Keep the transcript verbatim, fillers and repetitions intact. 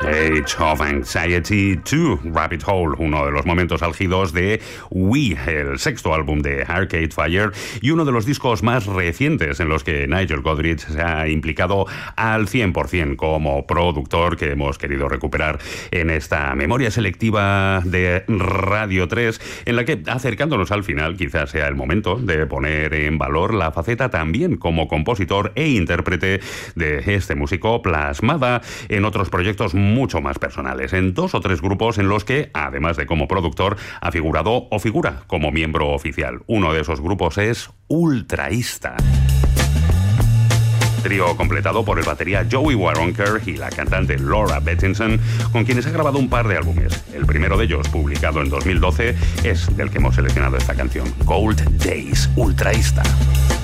Age of Anxiety dos, Rabbit Hole, uno de los momentos álgidos de We, el sexto álbum de Arcade Fire y uno de los discos más recientes en los que Nigel Godrich se ha implicado al cien por ciento como productor, que hemos querido recuperar en esta memoria selectiva de Radio tres, en la que, acercándonos al final, quizás sea el momento de poner en valor la faceta también como compositor e intérprete de este músico, plasmada en otros proyectos mucho más personales, en dos o tres grupos en los que, además de como productor, ha figurado o figura como miembro oficial. Uno de esos grupos es Ultraísta. Trío completado por el batería Joey Waronker y la cantante Laura Bettinson, con quienes ha grabado un par de álbumes. El primero de ellos, publicado en dos mil doce, es del que hemos seleccionado esta canción, Cold Days, Ultraísta.